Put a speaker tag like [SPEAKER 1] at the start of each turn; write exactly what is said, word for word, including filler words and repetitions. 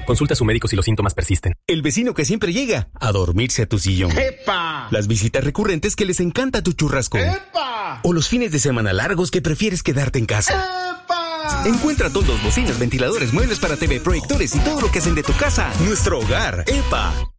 [SPEAKER 1] Consulta a su médico si los síntomas persisten.
[SPEAKER 2] El vecino que siempre llega a dormirse a tu sillón.
[SPEAKER 3] ¡Epa!
[SPEAKER 2] Las visitas recurrentes que les encanta tu churrasco.
[SPEAKER 3] ¡Epa!
[SPEAKER 2] O los fines de semana largos que prefieres quedarte en casa.
[SPEAKER 3] ¡Epa!
[SPEAKER 2] Encuentra todos, bocinas, ventiladores, muebles para T V, proyectores y todo lo que hacen de tu casa nuestro hogar. ¡Epa!